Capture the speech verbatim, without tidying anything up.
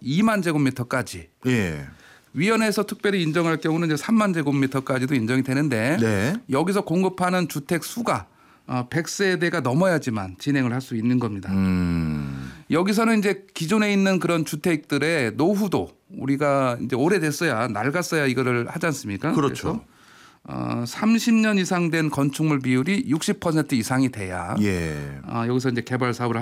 이만 제곱미터까지. 예. 위원회에서 특별히 인정할 경우는 이제 삼만 제곱미터까지도 인정이 되는데 네. 여기서 공급하는 주택 수가 백 세대가 넘어야지만 진행을 할 수 있는 겁니다. 음. 여기서는 이제 기존에 있는 그런 주택들의 노후도 우리가 이제 오래됐어야 낡았어야 이거를 하지 않습니까? 그렇죠. 그래서 어, 삼십 년 이상 된 건축물 비율이 육십 퍼센트 이상이 돼야 예. 어, 여기서 이제 개발 사업을